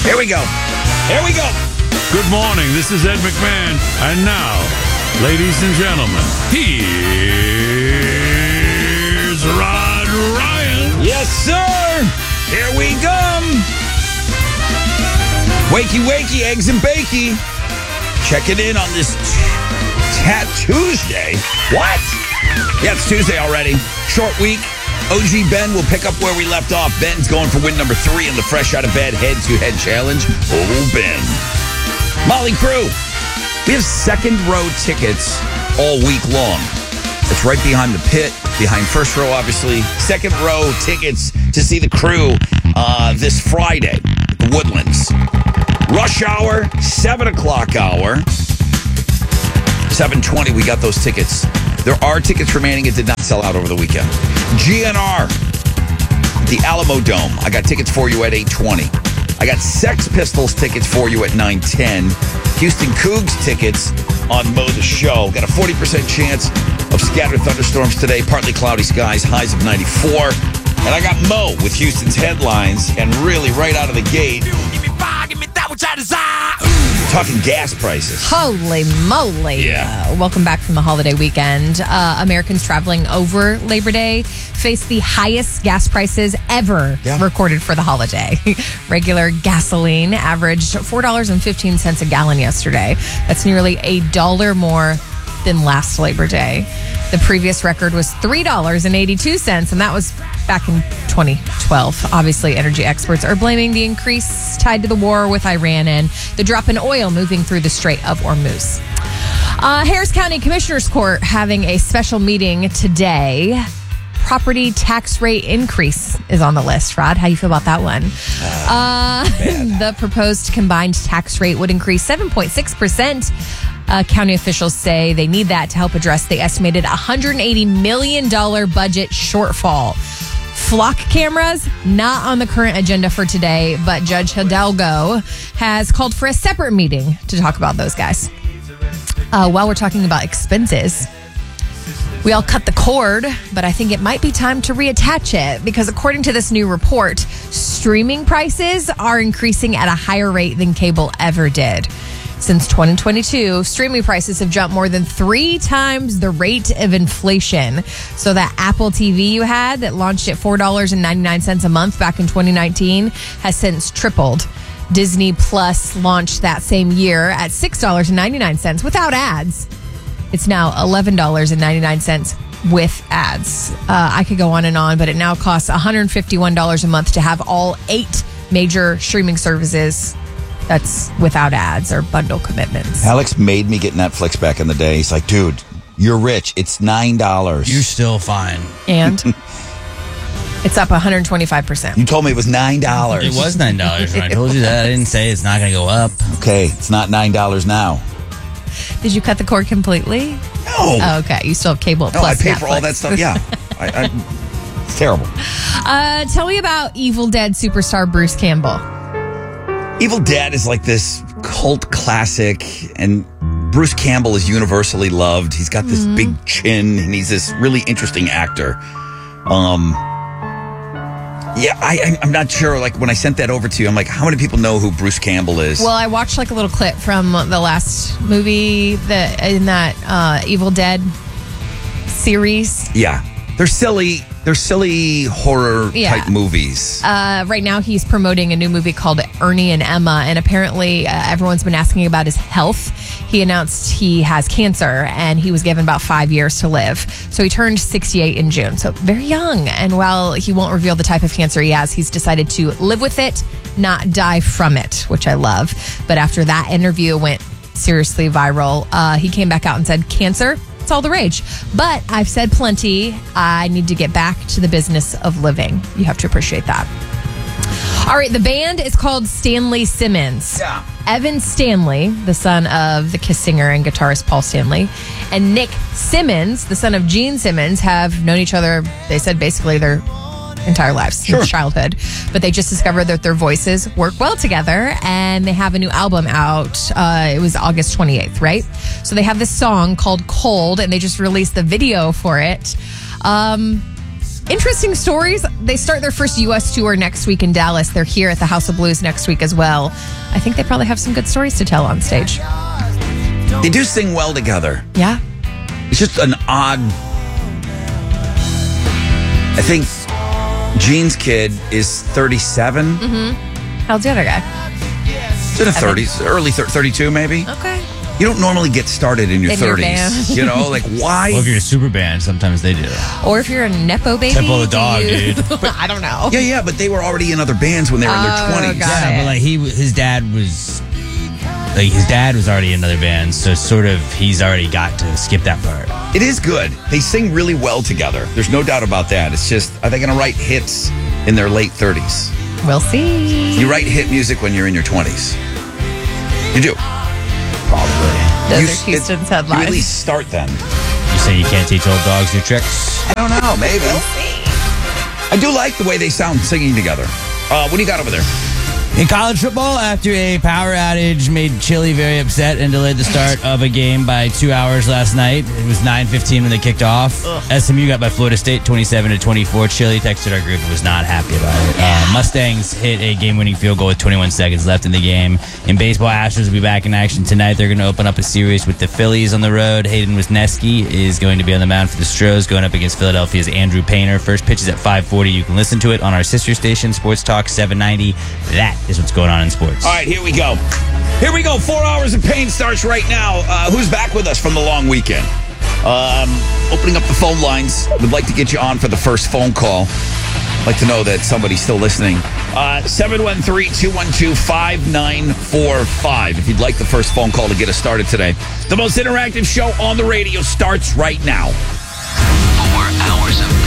Here we go. Here we go. Good morning. This is Ed McMahon. And now, ladies and gentlemen, here's Rod Ryan. Yes, sir. Here we come. Wakey, wakey, eggs and bakey. Checking in on this Tat Tuesday. What? Yeah, it's Tuesday already. Short week. OG Ben will pick up where we left off. Ben's going for win number 3 in the Fresh Out of Bed head-to-head challenge. Oh, Ben. Molly Crew. We have second row tickets all week long. It's right behind the pit, behind first row, obviously. Second row tickets to see the crew this Friday at the Woodlands. Rush hour, 7 o'clock hour. 7:20, we got those tickets. There are tickets remaining. It did not sell out over the weekend. GNR, the Alamo Dome. I got tickets for you at 8:20. I got Sex Pistols tickets for you at 9:10. Houston Cougs tickets on Mo the Show. Got a 40% chance of scattered thunderstorms today. Partly cloudy skies, highs of 94. And I got Mo with Houston's headlines. And really, right out of the gate, talking gas prices. Holy moly. Yeah. Welcome back from the holiday weekend. Americans traveling over Labor Day face the highest gas prices ever recorded for the holiday. Regular gasoline averaged $4.15 a gallon yesterday. That's nearly $1 more than last Labor Day. The previous record was $3.82, and that was back in 2012. Obviously, energy experts are blaming the increase tied to the war with Iran and the drop in oil moving through the Strait of Hormuz. Harris County Commissioners Court having a special meeting today. Property tax rate increase is on the list. Rod, how you feel about that one? The proposed combined tax rate would increase 7.6%. County officials say they need that to help address the estimated $180 million budget shortfall. Flock cameras, not on the current agenda for today, but Judge Hidalgo has called for a separate meeting to talk about those guys. While we're talking about expenses, we all cut the cord, but I think it might be time to reattach it because according to this new report, streaming prices are increasing at a higher rate than cable ever did. Since 2022, streaming prices have jumped more than 3 times the rate of inflation. So that Apple TV you had that launched at $4.99 a month back in 2019 has since tripled. Disney Plus launched that same year at $6.99 without ads. It's now $11.99 with ads. I could go on and on, but it now costs $151 a month to have all 8 major streaming services. That's without ads or bundle commitments. Alex made me get Netflix back in the day. He's like, dude, you're rich. It's $9. You're still fine. And it's up 125%. You told me it was $9. It was $9 when I told you that. I didn't say it's not going to go up. Okay, it's not $9 now. Did you cut the cord completely? No. Oh, okay. You still have cable No, plus I pay Netflix. for all that stuff. Yeah. It's terrible. Tell me about Evil Dead superstar Bruce Campbell. Evil Dead is like this cult classic, and Bruce Campbell is universally loved. He's got this big chin, and he's this really interesting actor. I'm not sure. Like, when I sent that over to you, I'm like, how many people know who Bruce Campbell is? Well, I watched like a little clip from the last movie in that Evil Dead series. Yeah. They're silly horror type movies. Right now, he's promoting a new movie called Ernie and Emma, and apparently everyone's been asking about his health. He announced he has cancer, and he was given about 5 years to live. So he turned 68 in June, so very young. And while he won't reveal the type of cancer he has, he's decided to live with it, not die from it, which I love. But after that interview went seriously viral, he came back out and said, cancer, it's all the rage. But I've said plenty. I need to get back to the business of living. You have to appreciate that. All right, the band is called Stanley Simmons. Yeah. Evan Stanley, the son of the Kiss singer and guitarist Paul Stanley, and Nick Simmons, the son of Gene Simmons, have known each other, they said, basically their entire lives, since childhood. But they just discovered that their voices work well together, and they have a new album out. It was August 28th, right? So they have this song called Cold, and they just released the video for it. interesting stories. They start their first U.S. tour next week in Dallas. They're here at the House of Blues next week as well. I think they probably have some good stories to tell on stage. They do sing well together. Yeah. It's just an odd... I think Gene's kid is 37. How's the other guy? He's in the 30s, early 32 maybe. Okay. You don't normally get started in your In your 30s. band. You know, like why? Well, if you're a super band, sometimes they do. Or if you're a Nepo baby. Temple the dog, dude. I don't know. Yeah, but they were already in other bands when they were in their 20s. got Yeah, it. but like his dad was already in other bands, so sort of he's already got to skip that part. It is good. They sing really well together. There's no doubt about that. It's just, are they going to write hits in their late 30s? We'll see. You write hit music when you're in your 20s. You do. Probably. Those You- are Houston's You headlines. at least start then. You say you can't teach old dogs new tricks? I don't know, maybe. I do like the way they sound singing together. What do you got over there? In college football, after a power outage made Chile very upset and delayed the start of a game by 2 hours last night. It was 9:15 when they kicked off. SMU got by Florida State 27-24. Chile texted our group and was not happy about it. Mustangs hit a game-winning field goal with 21 seconds left in the game. In baseball, Astros will be back in action tonight. They're going to open up a series with the Phillies on the road. Hayden Wisniewski is going to be on the mound for the Stros, going up against Philadelphia's Andrew Painter. First pitch is at 5:40. You can listen to it on our sister station, Sports Talk 790. That is what's going on in sports. All right, here we go. 4 hours of pain starts right now. Who's back with us from the long weekend? Opening up the phone lines. Would like to get you on for the first phone call. Like to know that somebody's still listening. 713-212-5945. If you'd like the first phone call to get us started today. The most interactive show on the radio starts right now. 4 hours of